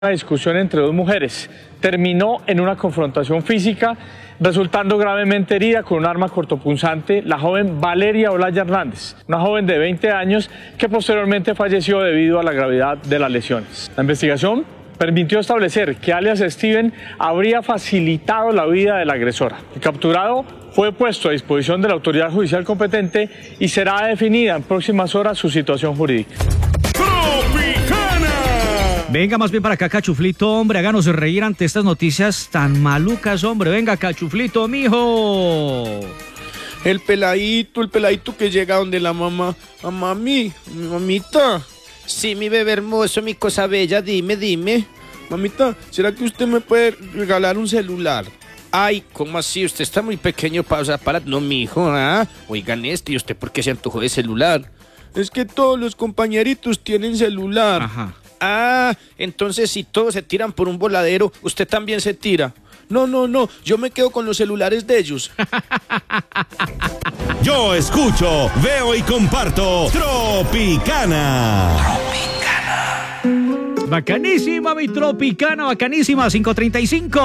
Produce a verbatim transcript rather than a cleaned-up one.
Una discusión entre dos mujeres terminó en una confrontación física, resultando gravemente herida con un arma cortopunzante la joven Valeria Olaya Hernández, una joven de veinte años que posteriormente falleció debido a la gravedad de las lesiones. La investigación permitió establecer que alias Steven habría facilitado la huida de la agresora. El capturado fue puesto a disposición de la autoridad judicial competente y será definida en próximas horas su situación jurídica. Venga más bien para acá, Cachuflito, hombre, háganos reír ante estas noticias tan malucas, hombre. Venga, Cachuflito, mijo. El peladito, el peladito que llega donde la mamá. A mami, mi mamita. Sí, mi bebé hermoso, mi cosa bella, dime, dime. Mamita, ¿será que usted me puede regalar un celular? Ay, ¿cómo así? Usted está muy pequeño para usar para... No, mijo, ¿ah? Oigan este, ¿y usted por qué se antojó de celular? Es que todos los compañeritos tienen celular. Ajá. Ah, entonces si todos se tiran por un voladero, ¿usted también se tira? No, no, no, yo me quedo con los celulares de ellos. Yo escucho, veo y comparto Tropicana. Tropicana. Bacanísima, mi Tropicana, bacanísima, cinco treinta y cinco.